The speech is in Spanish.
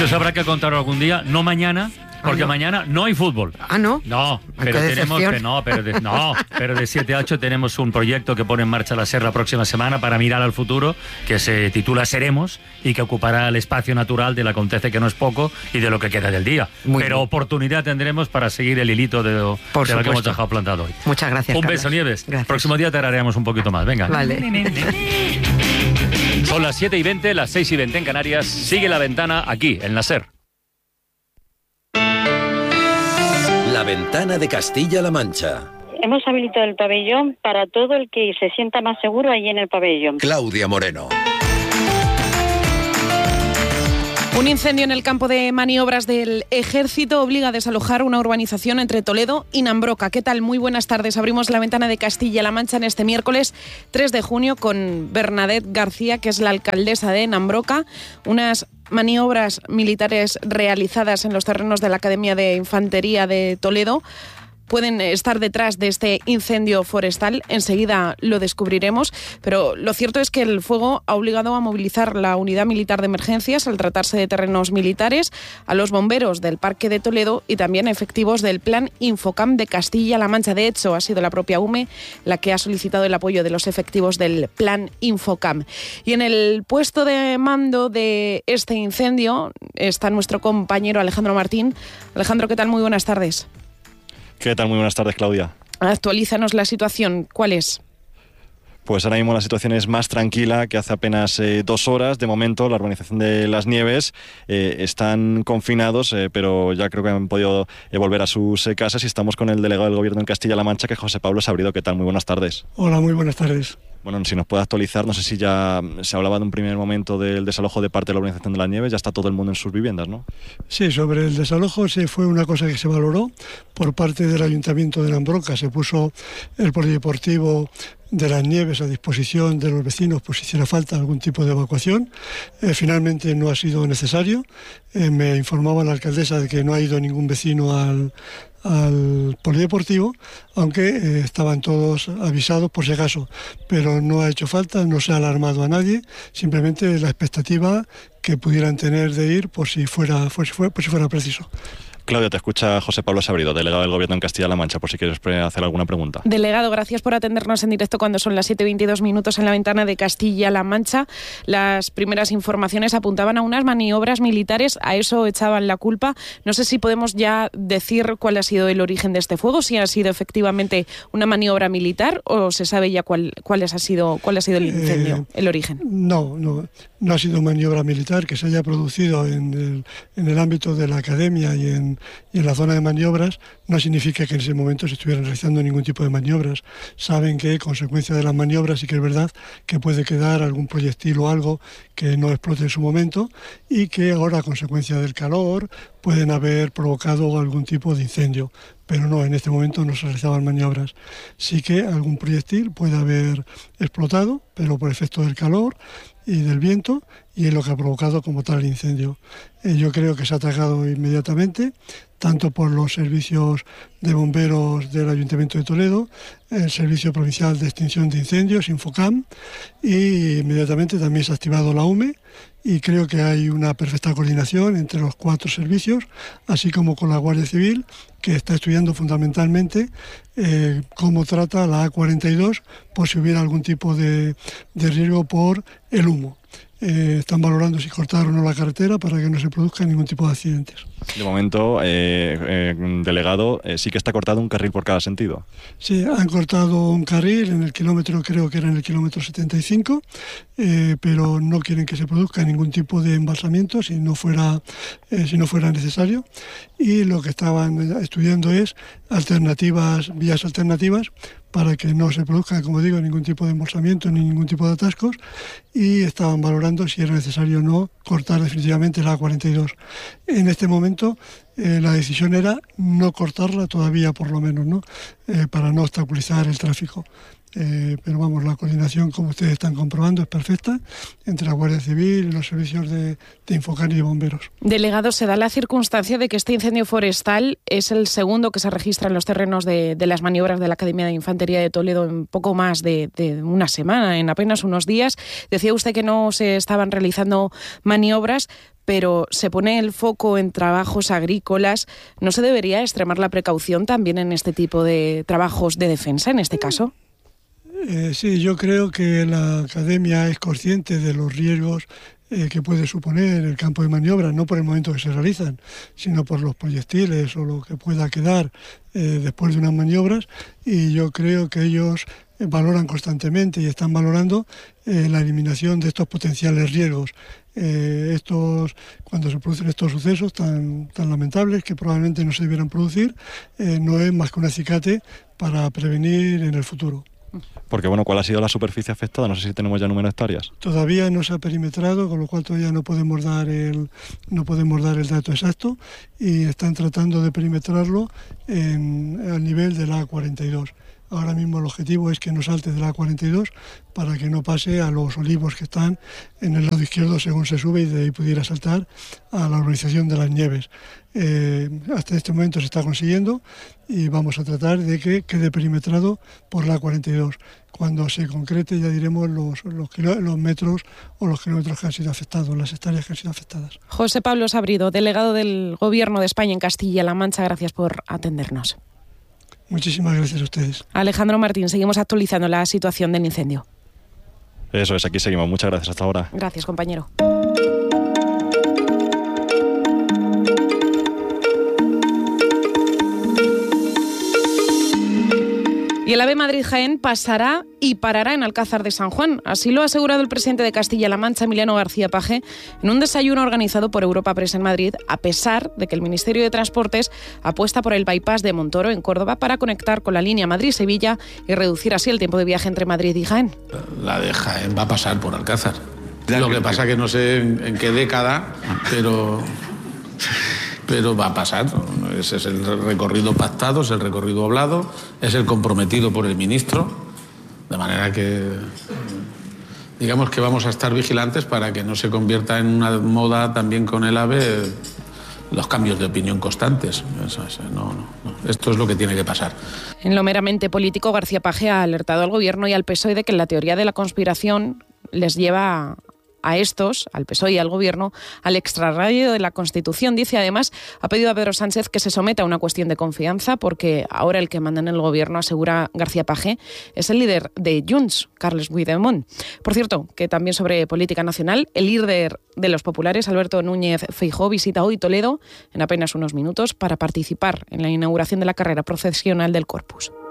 Eso habrá que contarlo algún día, no mañana, porque mañana no hay fútbol. Ah, ¿no? No, pero tenemos pero de 7 a 8 tenemos un proyecto que pone en marcha la SER la próxima semana para mirar al futuro, que se titula Seremos y que ocupará el espacio natural del acontece, que no es poco, y de lo que queda del día. Pero oportunidad tendremos para seguir el hilito de lo que hemos dejado plantado hoy. Muchas gracias, Un Carlos. beso, Nieves. Gracias. Próximo día te haremos un poquito más. Venga. Vale. Son las 7:20, las 6:20 en Canarias. Sigue La Ventana aquí, en la SER. La Ventana de Castilla-La Mancha. Hemos habilitado el pabellón para todo el que se sienta más seguro allí en el pabellón. Claudia Moreno. Un incendio en el campo de maniobras del Ejército obliga a desalojar una urbanización entre Toledo y Nambroca. ¿Qué tal? Muy buenas tardes. Abrimos La Ventana de Castilla-La Mancha en este miércoles 3 de junio con Bernadette García, que es la alcaldesa de Nambroca. Unas maniobras militares realizadas en los terrenos de la Academia de Infantería de Toledo pueden estar detrás de este incendio forestal. Enseguida lo descubriremos, pero lo cierto es que el fuego ha obligado a movilizar la unidad militar de emergencias al tratarse de terrenos militares, a los bomberos del Parque de Toledo y también a efectivos del Plan Infocam de Castilla-La Mancha. De hecho, ha sido la propia UME la que ha solicitado el apoyo de los efectivos del Plan Infocam. Y en el puesto de mando de este incendio está nuestro compañero Alejandro Martín. Alejandro, ¿qué tal? Muy buenas tardes. ¿Qué tal? Muy buenas tardes, Claudia. Actualízanos la situación. ¿Cuál es? Pues ahora mismo la situación es más tranquila que hace apenas 2 horas. De momento, la urbanización de Las Nieves están confinados, pero ya creo que han podido volver a sus casas, y estamos con el delegado del Gobierno en Castilla-La Mancha, que es José Pablo Sabrido. ¿Qué tal? Muy buenas tardes. Hola, muy buenas tardes. Bueno, si nos puede actualizar, no sé si ya se hablaba de un primer momento del desalojo de parte de la urbanización de Las Nieves. Ya está todo el mundo en sus viviendas, ¿no? Sí, sobre el desalojo fue una cosa que se valoró por parte del Ayuntamiento de Nambroca. Se puso el polideportivo de Las Nieves a disposición de los vecinos por si hiciera falta algún tipo de evacuación. Finalmente no ha sido necesario. Me informaba la alcaldesa de que no ha ido ningún vecino al polideportivo, aunque estaban todos avisados por si acaso, pero no ha hecho falta, no se ha alarmado a nadie, simplemente la expectativa que pudieran tener de ir por si fuera preciso. Claudia, te escucha José Pablo Sabrido, delegado del Gobierno en Castilla-La Mancha, por si quieres hacer alguna pregunta. Delegado, gracias por atendernos en directo cuando son las 7:22 minutos en La Ventana de Castilla-La Mancha. Las primeras informaciones apuntaban a unas maniobras militares, a eso echaban la culpa. No sé si podemos ya decir cuál ha sido el origen de este fuego, si ha sido efectivamente una maniobra militar o se sabe ya cuál ha sido el incendio, el origen. No ha sido maniobra militar que se haya producido en el ámbito de la academia y en la zona de maniobras. No significa que en ese momento se estuvieran realizando ningún tipo de maniobras. Saben que, consecuencia de las maniobras, sí que es verdad que puede quedar algún proyectil o algo que no explote en su momento, y que ahora, a consecuencia del calor, pueden haber provocado algún tipo de incendio. Pero no, en este momento no se realizaban maniobras. Sí que algún proyectil puede haber explotado, pero por efecto del calor y del viento, y es lo que ha provocado como tal el incendio. Yo creo que se ha atacado inmediatamente, tanto por los servicios de bomberos del Ayuntamiento de Toledo, el Servicio Provincial de Extinción de Incendios, Infocam, y inmediatamente también se ha activado la UME, y creo que hay una perfecta coordinación entre los 4 servicios, así como con la Guardia Civil, que está estudiando fundamentalmente cómo trata la A42 por si hubiera algún tipo de riesgo por el humo. Están valorando si cortar o no la carretera para que no se produzca ningún tipo de accidentes. De momento, delegado, sí que está cortado un carril por cada sentido. Sí, han cortado un carril en el kilómetro, creo que era en el kilómetro 75, pero no quieren que se produzca ningún tipo de embalsamiento si no fuera necesario, y lo que estaban estudiando es vías alternativas para que no se produzca, como digo, ningún tipo de embolsamiento ni ningún tipo de atascos, y estaban valorando si era necesario o no cortar definitivamente la A42. En este momento la decisión era no cortarla todavía, por lo menos, ¿no? Para no obstaculizar el tráfico. Pero vamos, la coordinación, como ustedes están comprobando, es perfecta entre la Guardia Civil y los servicios de Infocan y de bomberos. Delegado, se da la circunstancia de que este incendio forestal es el segundo que se registra en los terrenos de las maniobras de la Academia de Infantería de Toledo en poco más de una semana, en apenas unos días. Decía usted que no se estaban realizando maniobras, pero se pone el foco en trabajos agrícolas. ¿No se debería extremar la precaución también en este tipo de trabajos de defensa, en este caso? Sí, yo creo que la Academia es consciente de los riesgos que puede suponer el campo de maniobra, no por el momento que se realizan, sino por los proyectiles o lo que pueda quedar después de unas maniobras, y yo creo que ellos valoran constantemente y están valorando la eliminación de estos potenciales riesgos. Cuando se producen estos sucesos tan lamentables que probablemente no se debieran producir, no es más que un acicate para prevenir en el futuro. Porque bueno, ¿cuál ha sido la superficie afectada? No sé si tenemos ya número de hectáreas. Todavía no se ha perimetrado, con lo cual todavía no podemos dar el dato exacto, y están tratando de perimetrarlo al nivel de la A42. Ahora mismo el objetivo es que no salte de la A42 para que no pase a los olivos que están en el lado izquierdo según se sube, y de ahí pudiera saltar a la urbanización de Las Nieves. Hasta este momento se está consiguiendo y vamos a tratar de que quede perimetrado por la A42. Cuando se concrete ya diremos los metros o los kilómetros que han sido afectados, las hectáreas que han sido afectadas. José Pablo Sabrido, delegado del Gobierno de España en Castilla-La Mancha, gracias por atendernos. Muchísimas gracias a ustedes. Alejandro Martín, seguimos actualizando la situación del incendio. Eso es, aquí seguimos. Muchas gracias, hasta ahora. Gracias, compañero. Y el AVE Madrid-Jaén pasará y parará en Alcázar de San Juan. Así lo ha asegurado el presidente de Castilla-La Mancha, Emiliano García Paje, en un desayuno organizado por Europa Press en Madrid, a pesar de que el Ministerio de Transportes apuesta por el bypass de Montoro en Córdoba para conectar con la línea Madrid-Sevilla y reducir así el tiempo de viaje entre Madrid y Jaén. La de Jaén va a pasar por Alcázar. Lo que pasa que no sé en qué década, pero va a pasar. Ese es el recorrido pactado, es el recorrido hablado, es el comprometido por el ministro, de manera que digamos que vamos a estar vigilantes para que no se convierta en una moda también con el AVE los cambios de opinión constantes. No. Esto es lo que tiene que pasar. En lo meramente político, García Paje ha alertado al Gobierno y al PSOE de que la teoría de la conspiración les lleva a estos, al PSOE y al Gobierno, al extrarradio de la Constitución. Dice, además, ha pedido a Pedro Sánchez que se someta a una cuestión de confianza, porque ahora el que manda en el Gobierno, asegura García Paje, es el líder de Junts, Carles Puigdemont. Por cierto, que también sobre política nacional, el líder de los populares, Alberto Núñez Feijóo, visita hoy Toledo en apenas unos minutos para participar en la inauguración de la carrera procesional del Corpus.